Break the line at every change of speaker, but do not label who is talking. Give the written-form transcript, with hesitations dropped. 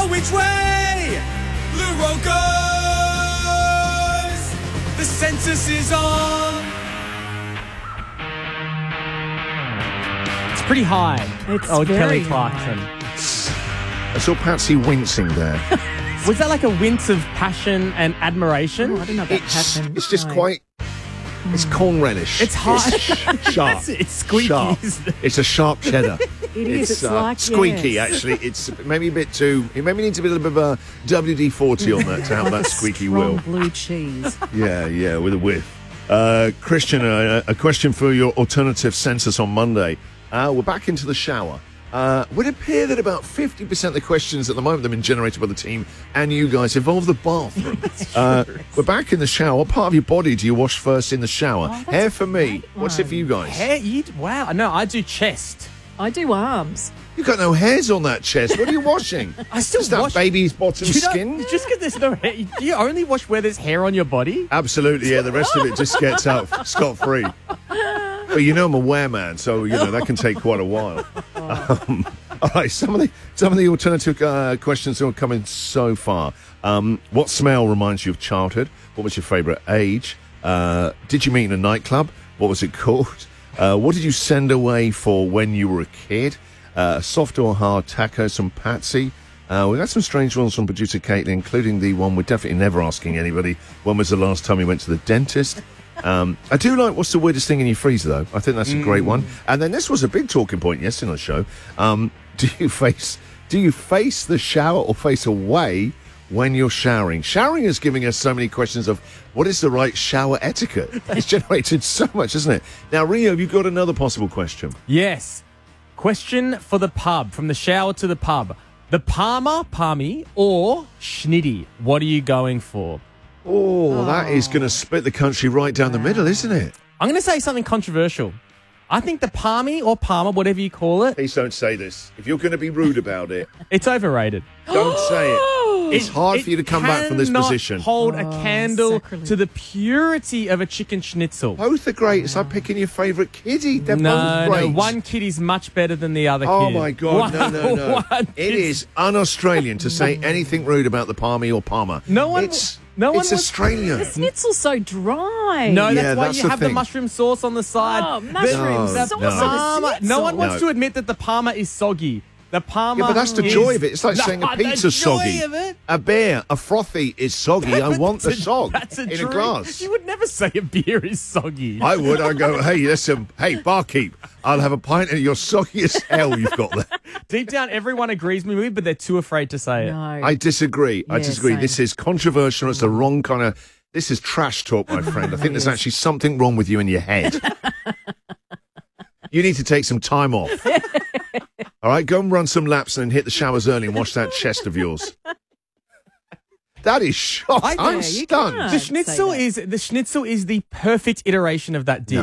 Oh, which way? Luro goes. The census is on.
It's pretty high.
It's
Kelly
very
Clarkson.
I saw Patsy wincing there.
Was that like a wince of passion and admiration?
Oh, I don't know about passion.
It's just
No.
quite... It's corn relish.
It's hot.
It's sharp.
It's squeaky.
Sharp.
isn't it?
It's a sharp cheddar.
It is. It's like
squeaky,
yes.
actually. It's maybe a bit too... It maybe needs a bit of a WD-40 on that to have
Like
that
a
squeaky
strong
wheel.
blue cheese.
Yeah, with a whiff. Christian, a question for your alternative census on Monday. We're back into the shower. Would appear that about 50% of the questions at the moment that have been generated by the team and you guys involve the bathroom. We're back in the shower. What part of your body do you wash first in the shower? Hair for me. What's it for you guys?
Hair, wow. No, I do chest.
I do arms.
You've got no hairs on that chest. What are you washing?
I still
Is that
wash
baby's bottom skin?
Just because there's no hair. Do you only wash where there's hair on your body?
Absolutely, yeah. The rest of it just gets out scot-free. But you know I'm a wear-man, so you know that can take quite a while. All right, some of the alternative questions are coming so far. What smell reminds you of childhood? What was your favourite age? Did you meet in a nightclub? What was it called? What did you send away for when you were a kid? Soft or hard tacos from Patsy? We've had some strange ones from producer Caitlin, including the one we're definitely never asking anybody. When was the last time you went to the dentist? I do like what's the weirdest thing in your freezer, though. I think that's a great one. And then this was a big talking point yesterday on the show. Do you face the shower or face away when you're showering? Showering is giving us so many questions of what is the right shower etiquette. It's generated so much, isn't it? Now, Rio, you've got another possible question.
Yes. Question for the pub, from the shower to the pub. The Palmy, or Schnitty? What are you going for?
Oh, that is going to split the country right down the middle, isn't it?
I'm going to say something controversial. I think the Palmy or Palmer, whatever you call it,
Please don't say this. If you're going to be rude about it,
it's overrated.
don't say it. It's hard for you to come back from this
cannot
position.
Hold a candle
sacrilege.
to the purity of a chicken schnitzel.
Both are great. It's like picking your favourite kiddie. They're
No,
both great.
one kitty's much better than the other
Oh,
kid.
my God. No.
One
It
kid-
is un-Australian to say anything rude about the Palmy or Palmer.
No one-
It's
was-
Australian.
The schnitzel's so dry.
No, that's
Yeah,
why
that's
you
the
have the
thing.
mushroom sauce on the side.
Oh, mushroom
No,
sauce
no.
on
Palmer,
the
no one
schnitzel.
wants
No.
to admit that the Palmer is soggy. The Palmer
Yeah, but that's the
is-
joy of it. It's like saying a
No,
pizza's
the joy
soggy.
of it.
A beer, a frothy is soggy. I want the sog
That's a
in a
drink.
glass.
You would never say a beer is soggy.
I would. I go, hey, listen, hey, barkeep, I'll have a pint of your soggy as hell you've got there.
Deep down, everyone agrees with me, but they're too afraid to say it.
No.
I disagree. I
Yeah,
disagree.
same.
This is controversial. It's the wrong kind of... This is trash talk, my friend. I think there's actually something wrong with you in your head. You need to take some time off. All right, go and run some laps and then hit the showers early and wash that chest of yours. That is shocking. I'm
you
stunned.
can't.
The
say
schnitzel
that.
is the perfect iteration of that dish.